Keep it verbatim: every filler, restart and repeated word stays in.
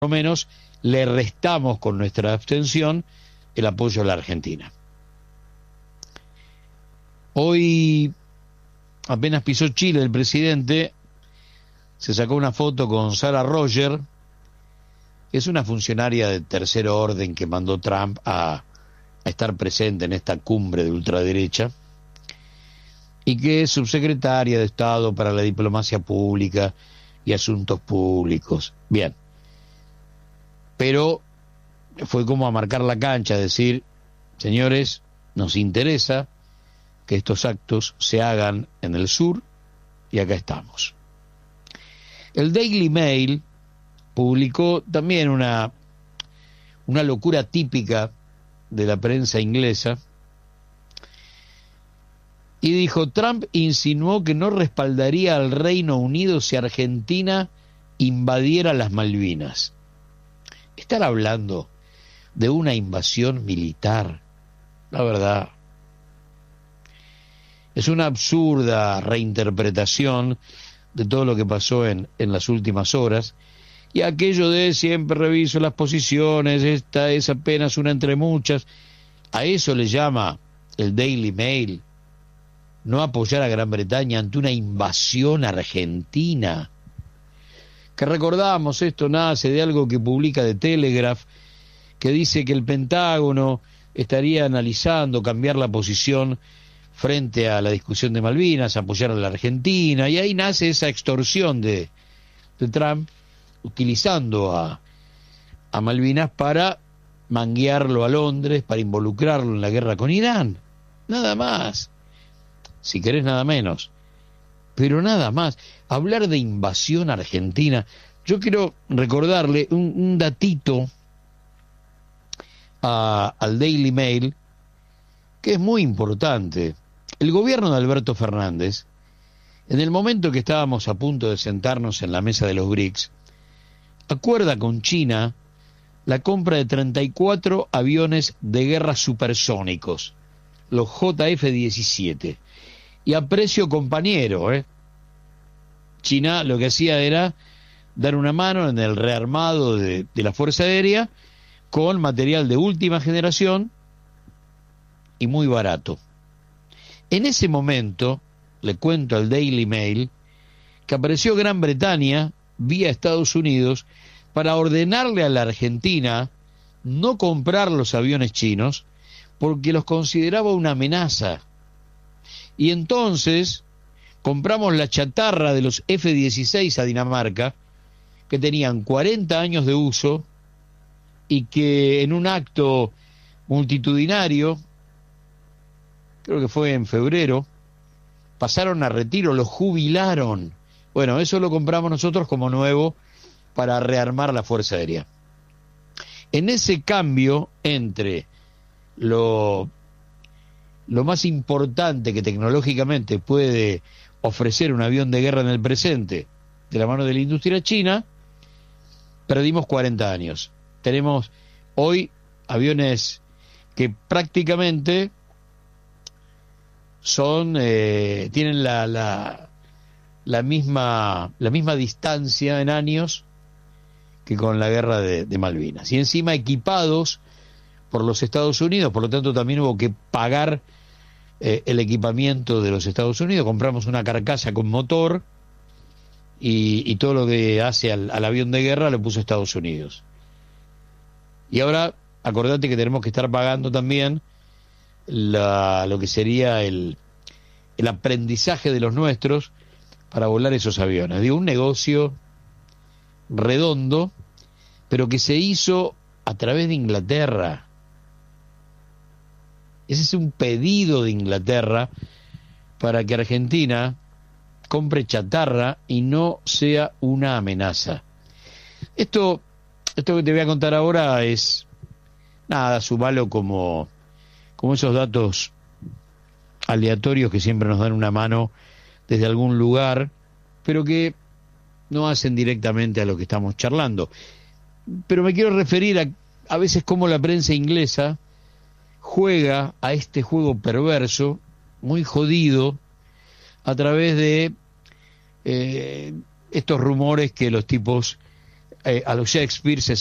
lo menos le restamos con nuestra abstención el apoyo a la Argentina. Hoy apenas pisó Chile el presidente, se sacó una foto con Sarah Roger, que es una funcionaria de tercer orden que mandó Trump a, a estar presente en esta cumbre de ultraderecha, y que es subsecretaria de Estado para la Diplomacia Pública y Asuntos Públicos. Bien. Pero fue como a marcar la cancha, decir, señores, nos interesa que estos actos se hagan en el sur, y acá estamos. El Daily Mail publicó también una, una locura típica de la prensa inglesa, y dijo, Trump insinuó que no respaldaría al Reino Unido si Argentina invadiera las Malvinas. Estar hablando de una invasión militar, la verdad, es una absurda reinterpretación de todo lo que pasó en, en las últimas horas, y aquello de siempre reviso las posiciones, esta es apenas una entre muchas, a eso le llama el Daily Mail no apoyar a Gran Bretaña ante una invasión argentina. Que recordamos, esto nace de algo que publica The Telegraph, que dice que el Pentágono estaría analizando cambiar la posición frente a la discusión de Malvinas, apoyar a la Argentina, y ahí nace esa extorsión de, de Trump, utilizando a, a Malvinas para manguearlo a Londres, para involucrarlo en la guerra con Irán. Nada más, si querés nada menos. Pero nada más, hablar de invasión argentina. Yo quiero recordarle un, un datito a, al Daily Mail, que es muy importante. El gobierno de Alberto Fernández, en el momento que estábamos a punto de sentarnos en la mesa de los BRICS, acuerda con China la compra de treinta y cuatro aviones de guerra supersónicos, los J F diecisiete, y a precio compañero, ¿eh? China lo que hacía era dar una mano en el rearmado de, de la Fuerza Aérea con material de última generación y muy barato. En ese momento, le cuento al Daily Mail, que apareció Gran Bretaña vía Estados Unidos para ordenarle a la Argentina no comprar los aviones chinos porque los consideraba una amenaza. Y entonces compramos la chatarra de los F dieciséis a Dinamarca, que tenían cuarenta años de uso y que en un acto multitudinario, creo que fue en febrero, pasaron a retiro, los jubilaron. Bueno, eso lo compramos nosotros como nuevo para rearmar la Fuerza Aérea. En ese cambio entre lo, lo más importante que tecnológicamente puede ofrecer un avión de guerra en el presente, de la mano de la industria china, perdimos cuarenta años. Tenemos hoy aviones que prácticamente son eh, tienen la, la la misma la misma distancia en años que con la guerra de, de Malvinas, y encima equipados por los Estados Unidos, por lo tanto también hubo que pagar eh, el equipamiento de los Estados Unidos. Compramos una carcasa con motor y, y todo lo que hace al, al avión de guerra lo puso Estados Unidos. Y ahora acordate que tenemos que estar pagando también La, lo que sería el, el aprendizaje de los nuestros para volar esos aviones. Digo, un negocio redondo, pero que se hizo a través de Inglaterra. Ese es un pedido de Inglaterra para que Argentina compre chatarra y no sea una amenaza. Esto, esto que te voy a contar ahora es nada, sumalo como como esos datos aleatorios que siempre nos dan una mano desde algún lugar, pero que no hacen directamente a lo que estamos charlando. Pero me quiero referir a, a veces cómo la prensa inglesa juega a este juego perverso, muy jodido, a través de eh, estos rumores que los tipos eh, a los Shakespeare se